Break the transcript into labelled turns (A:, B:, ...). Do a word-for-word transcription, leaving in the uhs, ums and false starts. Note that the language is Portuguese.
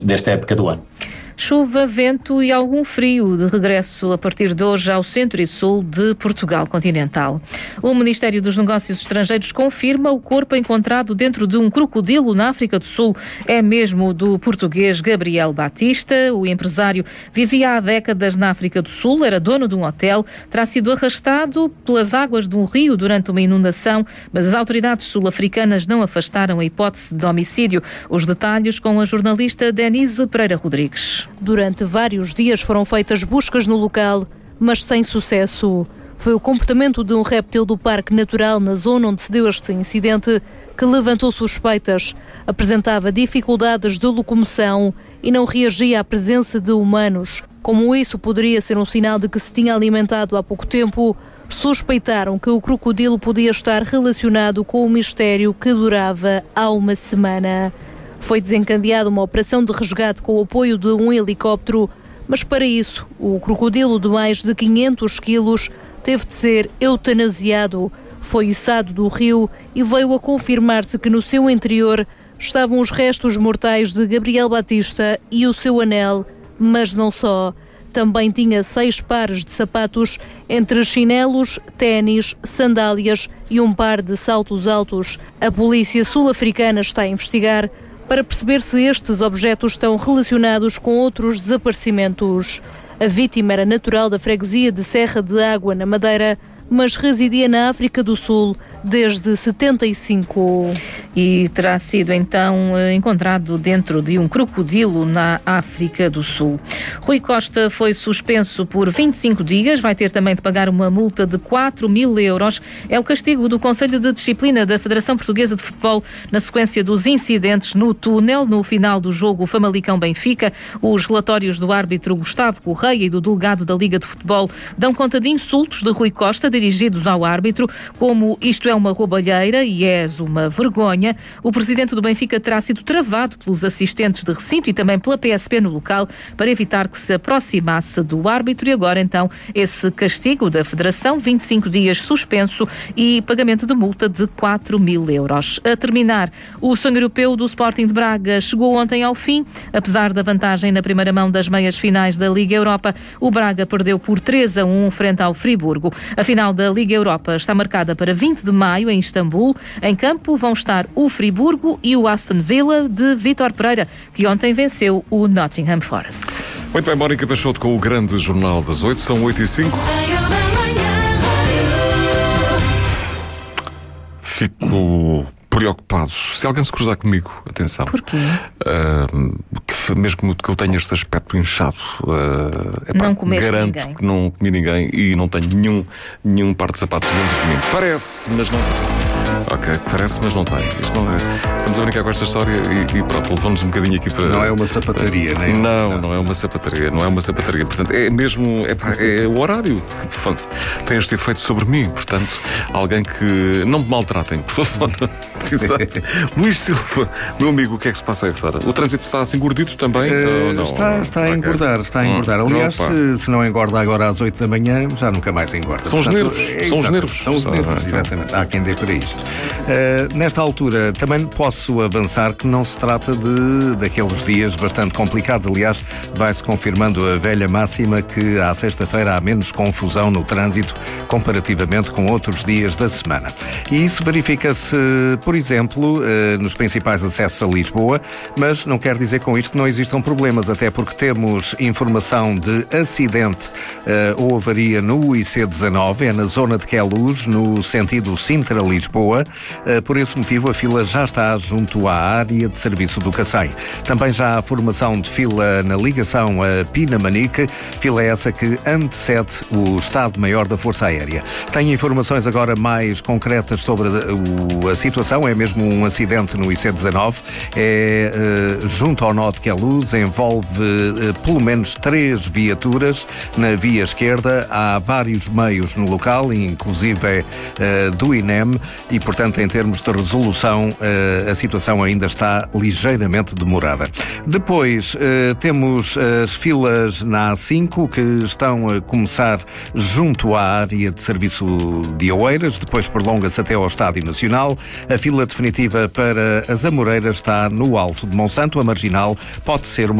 A: desta época do ano.
B: Chuva, vento e algum frio de regresso a partir de hoje ao centro e sul de Portugal continental. O Ministério dos Negócios Estrangeiros confirma o corpo encontrado dentro de um crocodilo na África do Sul. É mesmo do português Gabriel Batista. O empresário vivia há décadas na África do Sul, era dono de um hotel, terá sido arrastado pelas águas de um rio durante uma inundação, mas as autoridades sul-africanas não afastaram a hipótese de homicídio. Os detalhes com a jornalista Denise Pereira Rodrigues.
C: Durante vários dias foram feitas buscas no local, mas sem sucesso. Foi o comportamento de um réptil do Parque Natural na zona onde se deu este incidente que levantou suspeitas. Apresentava dificuldades de locomoção e não reagia à presença de humanos. Como isso poderia ser um sinal de que se tinha alimentado há pouco tempo, suspeitaram que o crocodilo podia estar relacionado com o mistério que durava há uma semana. Foi desencadeada uma operação de resgate com o apoio de um helicóptero, mas para isso, o crocodilo de mais de quinhentos quilos teve de ser eutanasiado. Foi içado do rio e veio a confirmar-se que no seu interior estavam os restos mortais de Gabriel Batista e o seu anel, mas não só. Também tinha seis pares de sapatos, entre chinelos, ténis, sandálias e um par de saltos altos. A polícia sul-africana está a investigar para perceber se estes objetos estão relacionados com outros desaparecimentos. A vítima era natural da freguesia de Serra de Água, na Madeira, mas residia na África do Sul desde setenta e cinco.
B: E terá sido então encontrado dentro de um crocodilo na África do Sul. Rui Costa foi suspenso por vinte e cinco dias, vai ter também de pagar uma multa de quatro mil euros. É o castigo do Conselho de Disciplina da Federação Portuguesa de Futebol na sequência dos incidentes no túnel no final do jogo Famalicão-Benfica. Os relatórios do árbitro Gustavo Correia e do delegado da Liga de Futebol dão conta de insultos de Rui Costa dirigidos ao árbitro, como "isto é uma roubalheira e és uma vergonha". O presidente do Benfica terá sido travado pelos assistentes de recinto e também pela P S P no local para evitar que se aproximasse do árbitro. E agora então esse castigo da Federação, vinte e cinco dias suspenso e pagamento de multa de quatro mil euros. A terminar, o sonho europeu do Sporting de Braga chegou ontem ao fim. Apesar da vantagem na primeira mão das meias finais da Liga Europa, o Braga perdeu por três a um frente ao Friburgo. A final da Liga Europa está marcada para vinte de maio em Istambul. Em campo vão estar o Friburgo e o Aston Villa de Vítor Pereira, que ontem venceu o Nottingham Forest.
D: Muito bem, Mónica Peixoto com o grande Jornal das oito, são oito e cinco. Fico preocupado. Se alguém se cruzar comigo, atenção.
B: Porquê?
D: Uh, que, mesmo que eu tenha este aspecto inchado, uh, epá,
B: não comeste
D: garanto
B: ninguém.
D: que não comi ninguém e não tenho nenhum, nenhum par de sapatos dentro de mim. Parece, mas não tem. Ok, parece, mas não tem. Isto não é... Estamos a brincar com esta história e, e pronto, levamos um bocadinho aqui para...
E: Não é uma sapataria, nem...
D: Não, não, não é uma sapataria, não é uma sapataria. Portanto, é mesmo, epá, é o horário que tem este efeito sobre mim. Portanto, alguém que... Não me maltratem, por favor. Exato. Luís Silva, meu amigo, o que é que se passa aí fora? O trânsito está assim gordito também?
E: Uh,
D: não,
E: está,
D: não,
E: está a engordar, está a engordar.
D: Hum,
E: Aliás, se, se não engorda agora às oito da manhã, já nunca mais engorda.
D: São os
E: Portanto,
D: nervos.
E: é,
D: São os
E: exato,
D: nervos.
E: São os
D: Só,
E: nervos,
D: é,
E: exatamente. Há quem dê para isto. Uh, nesta altura, também posso avançar que não se trata de daqueles dias bastante complicados. Aliás, vai-se confirmando a velha máxima que à sexta-feira há menos confusão no trânsito comparativamente com outros dias da semana. E isso verifica-se, por exemplo, nos principais acessos a Lisboa, mas não quer dizer com isto que não existam problemas, até porque temos informação de acidente uh, ou avaria no I C dezanove, é na zona de Queluz, no sentido Sintra-Lisboa. Uh, por esse motivo, a fila já está junto à área de serviço do Cacém. Também já há formação de fila na ligação a Pinamanique, fila essa que antecede o Estado-Maior da Força Aérea. Tenho informações agora mais concretas sobre a, a situação, é mesmo um acidente no I C dezanove, é uh, junto ao nó de Queluz, envolve uh, pelo menos três viaturas na via esquerda, há vários meios no local, inclusive uh, do I N E M, e portanto em termos de resolução uh, a situação ainda está ligeiramente demorada. Depois uh, temos as filas na A cinco que estão a começar junto à área de serviço de Oeiras, depois prolonga-se até ao Estádio Nacional. A fila fila definitiva para as Amoreiras está no Alto de Monsanto. A Marginal pode ser uma